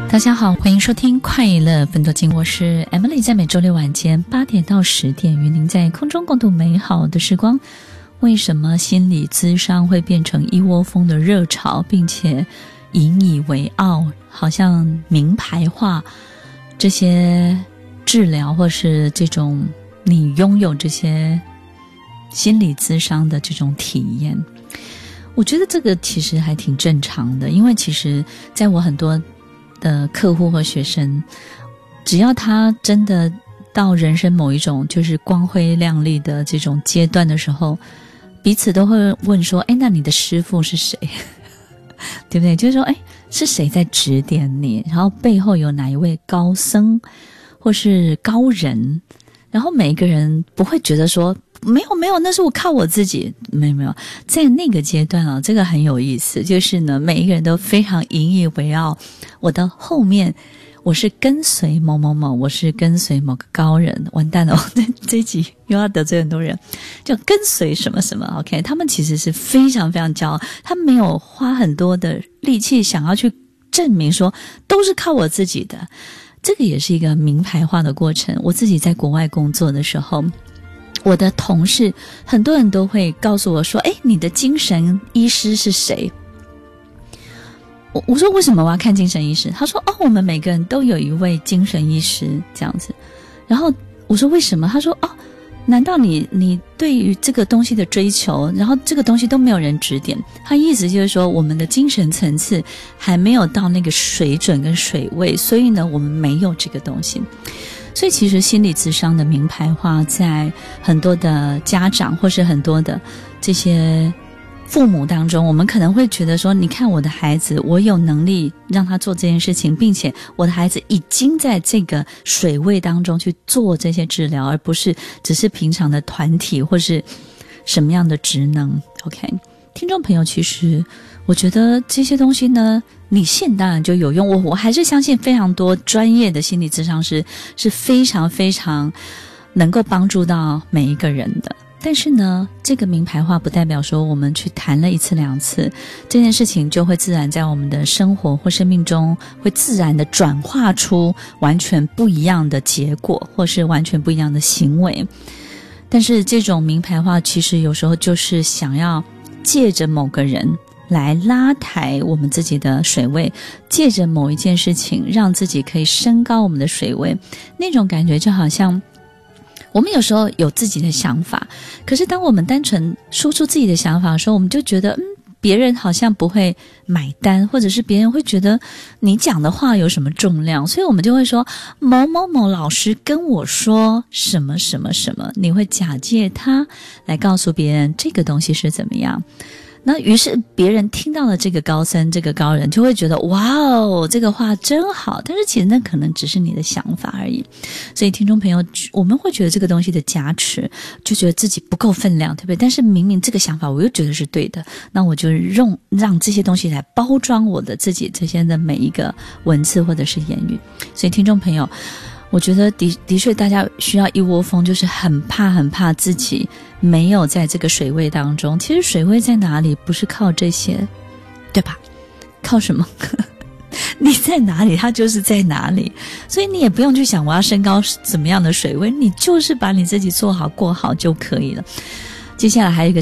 大家好，欢迎收听快乐分多金，我是 Emily， 在每周六晚间8点到10点与您在空中共度美好的时光。为什么心理咨商会变成一窝蜂的热潮，并且引以为傲，好像名牌化这些治疗，或是这种你拥有这些心理咨商的这种体验？我觉得这个其实还挺正常的，因为其实在我很多的客户和学生，只要他真的到人生某一种就是光辉亮丽的这种阶段的时候，彼此都会问说，那你的师父是谁？对不对？就是说，是谁在指点你？然后背后有哪一位高僧或是高人？然后每一个人不会觉得说没有，那是我靠我自己。没有，在那个阶段啊，这个很有意思，就是呢，每一个人都非常引以为傲。我的后面，我是跟随某某某，我是跟随某个高人。完蛋了，这一集又要得罪很多人，就跟随什么什么。OK， 他们其实是非常非常骄傲，他没有花很多的力气想要去证明说都是靠我自己的。这个也是一个名牌化的过程。我自己在国外工作的时候，我的同事很多人都会告诉我说，你的精神医师是谁？我说为什么我要看精神医师？他说我们每个人都有一位精神医师这样子。然后我说为什么？他说难道你对于这个东西的追求，然后这个东西都没有人指点？他意思就是说，我们的精神层次还没有到那个水准跟水位，所以呢，我们没有这个东西。所以其实心理咨商的名牌化，在很多的家长或是很多的这些父母当中，我们可能会觉得说，你看我的孩子，我有能力让他做这件事情，并且我的孩子已经在这个水位当中去做这些治疗，而不是只是平常的团体或是什么样的职能。 OK， 听众朋友，其实我觉得这些东西呢，你现当然就有用。我还是相信非常多专业的心理咨商师是非常非常能够帮助到每一个人的。但是呢，这个名牌化不代表说我们去谈了一次两次，这件事情就会自然在我们的生活或生命中会自然的转化出完全不一样的结果，或是完全不一样的行为。但是这种名牌化其实有时候就是想要借着某个人来拉抬我们自己的水位，借着某一件事情让自己可以升高我们的水位。那种感觉就好像我们有时候有自己的想法，可是当我们单纯说出自己的想法的时候，我们就觉得别人好像不会买单，或者是别人会觉得你讲的话有什么重量，所以我们就会说某某某老师跟我说什么什么什么，你会假借他来告诉别人这个东西是怎么样。那于是别人听到了这个高僧这个高人，就会觉得哇哦，这个话真好，但是其实那可能只是你的想法而已。所以听众朋友，我们会觉得这个东西的加持，就觉得自己不够分量，对不对？但是明明这个想法我又觉得是对的，那我就让这些东西来包装我的自己这些的每一个文字或者是言语。所以听众朋友，我觉得的确大家需要一窝蜂，就是很怕自己没有在这个水位当中。其实水位在哪里？不是靠这些，对吧？靠什么？你在哪里，它就是在哪里。所以你也不用去想我要升高怎么样的水位，你就是把你自己做好过好就可以了。接下来还有一个